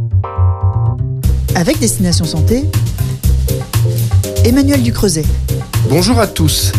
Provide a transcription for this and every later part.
Avec Destination Santé, Emmanuel Ducreuset. Bonjour à tous.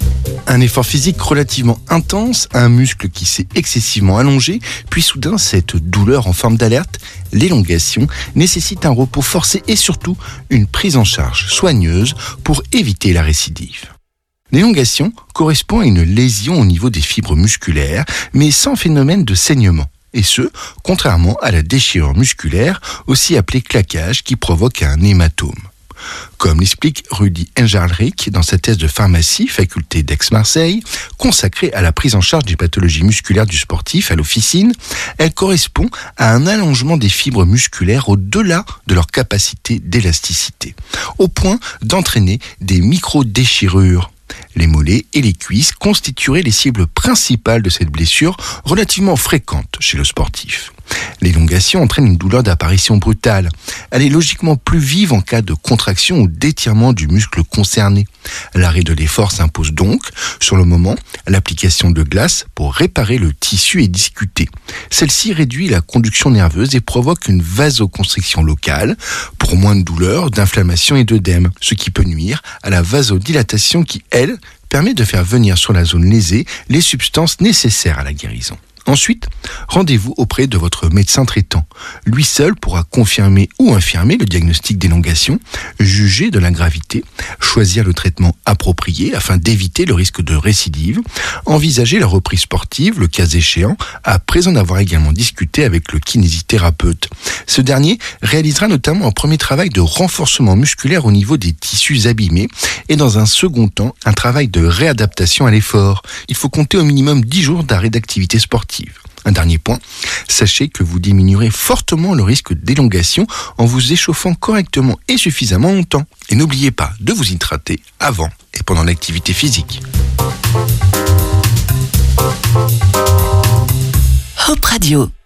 Un effort physique relativement intense, un muscle qui s'est excessivement allongé, puis soudain cette douleur en forme d'alerte, l'élongation, nécessite un repos forcé et surtout une prise en charge soigneuse pour éviter la récidive. L'élongation correspond à une lésion au niveau des fibres musculaires, mais sans phénomène de saignement. Et ce, contrairement à la déchirure musculaire, aussi appelée claquage, qui provoque un hématome. Comme l'explique Rudy Engelrich dans sa thèse de pharmacie, faculté d'Aix-Marseille, consacrée à la prise en charge des pathologies musculaires du sportif à l'officine, elle correspond à un allongement des fibres musculaires au-delà de leur capacité d'élasticité, au point d'entraîner des micro-déchirures. Les mollets et les cuisses constitueraient les cibles principales de cette blessure relativement fréquente chez le sportif. L'élongation entraîne une douleur d'apparition brutale. Elle est logiquement plus vive en cas de contraction ou d'étirement du muscle concerné. L'arrêt de l'effort s'impose donc. Sur le moment, l'application de glace pour réparer le tissu est discutée. Celle-ci réduit la conduction nerveuse et provoque une vasoconstriction locale pour moins de douleur, d'inflammation et d'œdème, ce qui peut nuire à la vasodilatation qui, elle, permet de faire venir sur la zone lésée les substances nécessaires à la guérison. Ensuite, rendez-vous auprès de votre médecin traitant. Lui seul pourra confirmer ou infirmer le diagnostic d'élongation, juger de la gravité, choisir le traitement approprié afin d'éviter le risque de récidive, envisager la reprise sportive, le cas échéant, après en avoir également discuté avec le kinésithérapeute. Ce dernier réalisera notamment un premier travail de renforcement musculaire au niveau des tissus abîmés et dans un second temps, un travail de réadaptation à l'effort. Il faut compter au minimum 10 jours d'arrêt d'activité sportive. Un dernier point, sachez que vous diminuerez fortement le risque d'élongation en vous échauffant correctement et suffisamment longtemps. Et n'oubliez pas de vous hydrater avant et pendant l'activité physique. Hop Radio.